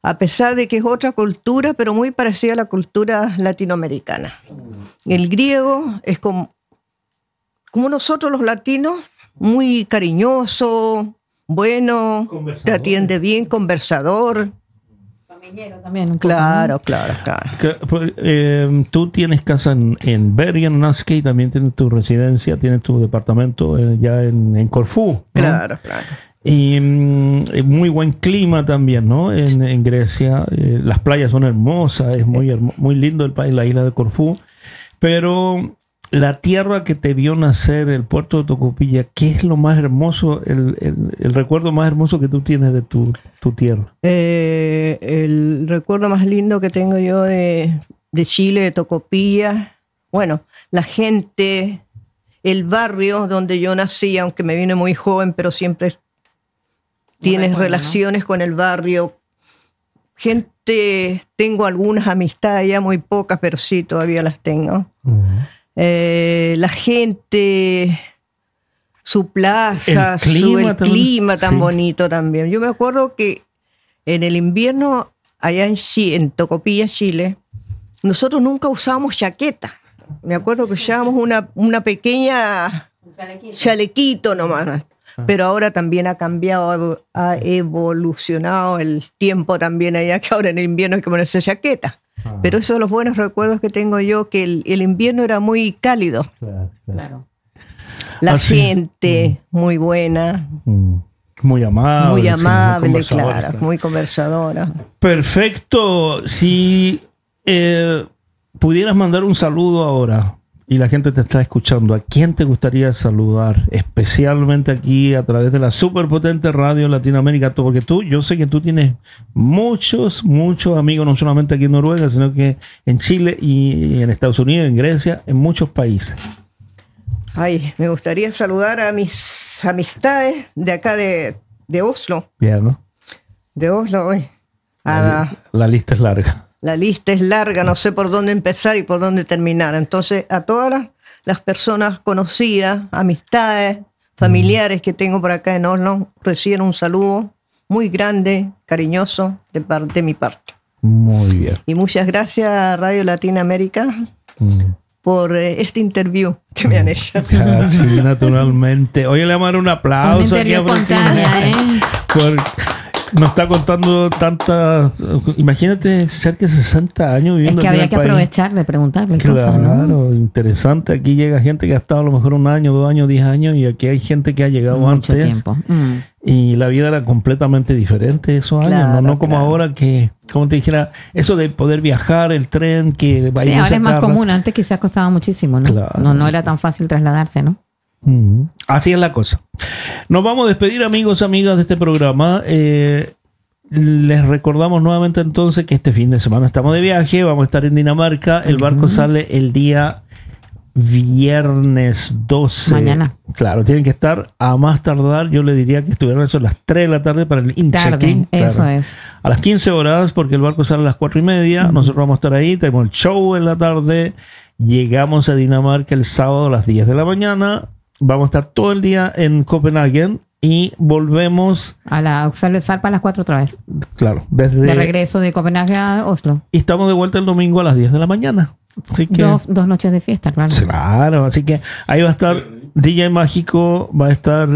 a pesar de que es otra cultura, pero muy parecida a la cultura latinoamericana. El griego es como nosotros los latinos, muy cariñoso, bueno, te atiende bien, conversador. Familiero también. Claro. Tú tienes casa en Bergen, Nasca, y también tienes tu residencia, tienes tu departamento ya en Corfú, ¿no? Claro. Y muy buen clima también, ¿no? En Grecia. Las playas son hermosas, es muy lindo el país, la isla de Corfú. Pero la tierra que te vio nacer, el puerto de Tocopilla, ¿qué es lo más hermoso, el recuerdo más hermoso que tú tienes de tu tierra? El recuerdo más lindo que tengo yo de Chile, de Tocopilla, bueno, la gente, el barrio donde yo nací, aunque me vine muy joven, pero siempre tienes relaciones, ¿no?, con el barrio. Gente, tengo algunas amistades, ya muy pocas, pero sí, todavía las tengo. La gente, su plaza, el clima tan bonito también. Yo me acuerdo que en el invierno, allá en Tocopilla, Chile, nosotros nunca usábamos chaqueta. Me acuerdo que usábamos una pequeña chalequito nomás. Pero ahora también ha cambiado, ha evolucionado el tiempo también allá, que ahora en el invierno hay que ponerse chaqueta. Pero esos son los buenos recuerdos que tengo yo, que el invierno era muy cálido. Claro. La gente muy buena. Muy amable. Muy amable, sí, claro. Muy conversadora. Perfecto. Si pudieras mandar un saludo ahora y la gente te está escuchando, ¿a quién te gustaría saludar? Especialmente aquí a través de la superpotente Radio Latinoamérica, porque yo sé que tú tienes muchos amigos, no solamente aquí en Noruega, sino que en Chile y en Estados Unidos, en Grecia, en muchos países. Ay, me gustaría saludar a mis amistades de acá de Oslo. Bien, ¿no? De Oslo, hoy. La lista es larga. La lista es larga, no sé por dónde empezar y por dónde terminar. Entonces, a todas las personas conocidas, amistades, familiares que tengo por acá en Oslo, reciben un saludo muy grande, cariñoso, de mi parte. Muy bien. Y muchas gracias a Radio Latinoamérica por este interview que me han hecho. Sí, naturalmente. Oye, le vamos a dar un aplauso. Un interview espontánea, Nos está contando imagínate, cerca de 60 años viviendo. Es que había que aprovechar de preguntarle cosas, ¿no? Claro, interesante. Aquí llega gente que ha estado a lo mejor 1 año, 2 años, 10 años, y aquí hay gente que ha llegado mucho antes. Tiempo. Y la vida era completamente diferente esos años, no como ahora que, como te dijera, eso de poder viajar, el tren, que sí, ahora es más común. Antes quizás costaba muchísimo, ¿no? Claro. No era tan fácil trasladarse, ¿no? Así es la cosa. Nos vamos a despedir, amigos, amigas de este programa. Les recordamos nuevamente entonces que este fin de semana estamos de viaje, vamos a estar en Dinamarca. El barco sale el día viernes 12. Mañana. Claro, tienen que estar a más tardar. Yo le diría que estuvieran a las 3 de la tarde para el in-check-in. Eso es. A las 15 horas, porque el barco sale a las 4:30. Nosotros vamos a estar ahí, tenemos el show en la tarde. Llegamos a Dinamarca el sábado a las 10 de la mañana. Vamos a estar todo el día en Copenhague y volvemos a sale Salpa a las 4 otra vez. Claro, de regreso de Copenhague a Oslo. Y estamos de vuelta el domingo a las 10 de la mañana. Así que, dos noches de fiesta, claro. Claro, así que ahí va a estar DJ Mágico, va a estar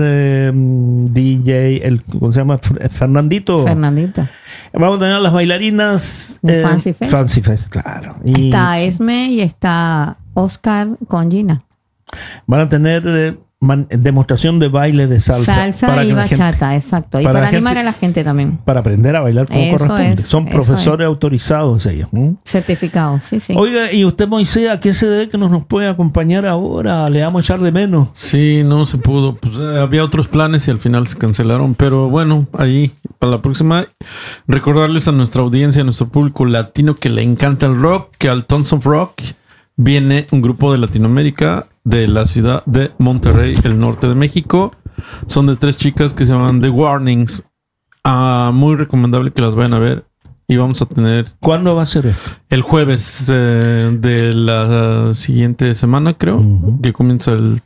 DJ, ¿cómo se llama? Fernandito. Vamos a tener las bailarinas de Fancy Fest. Fancy Fest, claro. Y está Esme y está Oscar con Gina. Van a tener demostración de baile de salsa y bachata, exacto. Y para animar a la gente también. Para aprender a bailar como corresponde. Son profesores autorizados ellos. Certificados, sí. Oiga, ¿y usted, Moisés, a qué se debe que nos puede acompañar ahora? Le vamos a echar de menos. Sí, no se pudo. Pues había otros planes y al final se cancelaron. Pero bueno, ahí para la próxima, recordarles a nuestra audiencia, a nuestro público latino que le encanta el rock, que al Tons of Rock viene un grupo de Latinoamérica, de la ciudad de Monterrey, el norte de México. Son de 3 chicas que se llaman The Warnings. Muy recomendable que las vayan a ver. Y vamos a tener... ¿Cuándo va a ser esto? El jueves de la siguiente semana, creo. Que comienza el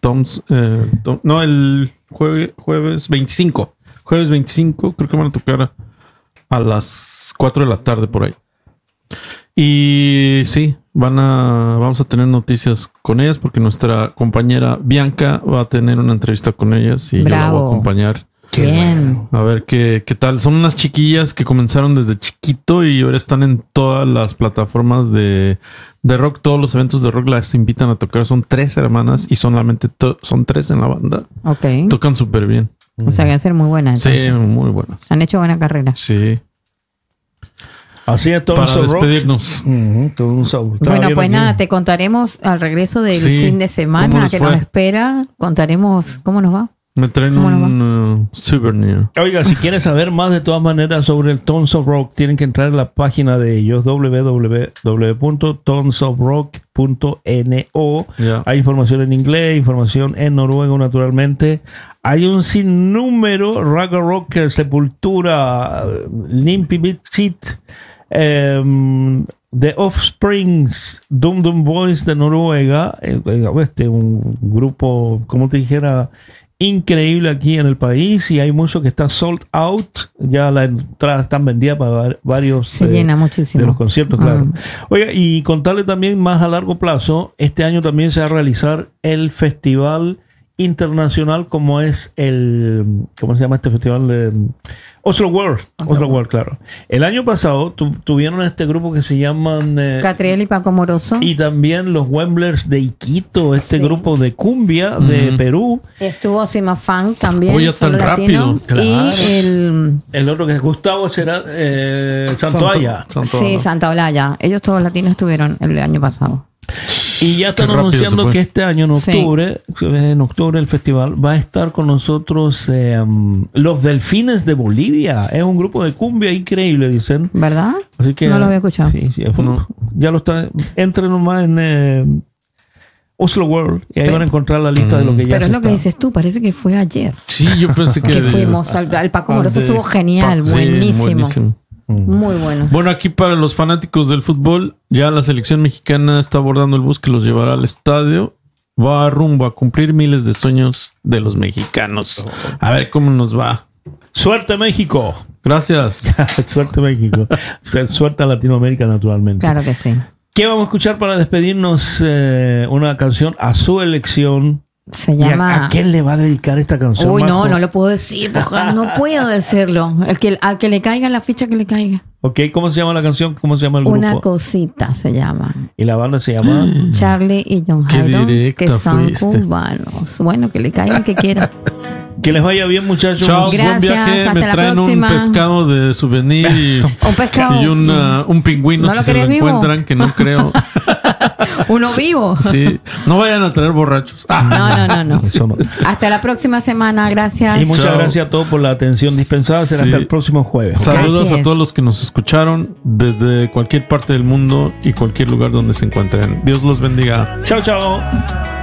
el jueves 25. Jueves 25 creo que van a tocar a las 4 de la tarde por ahí. Y sí, vamos a tener noticias con ellas porque nuestra compañera Bianca va a tener una entrevista con ellas y Bravo. yo la voy a acompañar. Bien. A ver qué tal. Son unas chiquillas que comenzaron desde chiquito y ahora están en todas las plataformas de rock. Todos los eventos de rock las invitan a tocar. Son 3 hermanas y solamente son 3 en la banda. Ok. Tocan súper bien. O sea, que van a ser muy buenas. Sí, Entonces. muy buenas. Han hecho buena carrera. Sí. Así es, todo Para despedirnos. Bueno, pues nada, te contaremos al regreso del fin de semana que nos espera. Contaremos cómo nos va. Me traen un souvenir. Oiga, si quieren saber más de todas maneras sobre el Tons of Rock, tienen que entrar a la página de ellos, www.tonsofrock.no. Yeah. Hay información en inglés, información en noruego, naturalmente. Hay un sinnúmero: Raga Rocker, Sepultura, Limp Bizkit, The Offsprings, Dum Dum Boys de Noruega, un grupo, como te dijera, increíble aquí en el país, y hay mucho que está sold out. Ya las entradas están vendidas para varios Se llena muchísimo de los conciertos, claro. Oiga, y contarle también más a largo plazo, este año también se va a realizar el festival internacional, como es ¿cómo se llama este festival? Oslo World. Oslo World, claro. El año pasado tuvieron este grupo que se llaman Catriel y Paco Moroso. Y también los Wemblers de Iquito, grupo de cumbia de Perú. Estuvo Simafán también. Oye, tan rápido. Claro. Y el otro que es Gustavo será Santoalla. Sí, Santa Olalla. Ellos todos latinos estuvieron el año pasado. Y ya están anunciando que este año, en octubre, el festival va a estar con nosotros los Delfines de Bolivia. Es un grupo de cumbia increíble, dicen. ¿Verdad? Así que, no lo había escuchado. Sí, ya lo está. Entren nomás en Oslo World y ahí van a encontrar la lista de lo que ya Pero es lo que dices tú, parece que fue ayer. Sí, yo pensé que fuimos al Paco Moroso. Estuvo genial, buenísimo. Muy bueno. Bueno, aquí para los fanáticos del fútbol, ya la selección mexicana está abordando el bus que los llevará al estadio. Va rumbo a cumplir miles de sueños de los mexicanos. A ver cómo nos va. ¡Suerte, México! Gracias. Suerte, México. Suerte a Latinoamérica, naturalmente. Claro que sí. ¿Qué vamos a escuchar para despedirnos? Una canción a su elección. Se llama... ¿A quién le va a dedicar esta canción? Uy, no lo puedo decir, no puedo decirlo. Al que le caiga la ficha, que le caiga. Ok, ¿cómo se llama la canción? ¿Cómo se llama el grupo? Una cosita se llama. ¿Y la banda se llama? Charlie y John Haydon, que son cubanos. Bueno, que le caigan que quieran. Que les vaya bien, muchachos. Chao, gracias, buen viaje. Me traen un pescado de souvenir y un pingüino ¿No si se lo encuentran, que no creo. Uno vivo. Sí, no vayan a traer borrachos. No. Sí. Hasta la próxima semana, gracias. Y muchas gracias a todos por la atención dispensada. Será hasta el próximo jueves. Saludos a todos los que nos escucharon desde cualquier parte del mundo y cualquier lugar donde se encuentren. Dios los bendiga. Chao, chao.